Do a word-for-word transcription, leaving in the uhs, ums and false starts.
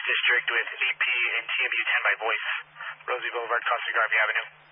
District with A P and T M U ten by voice. Rosie Boulevard, Costa Garvey Avenue.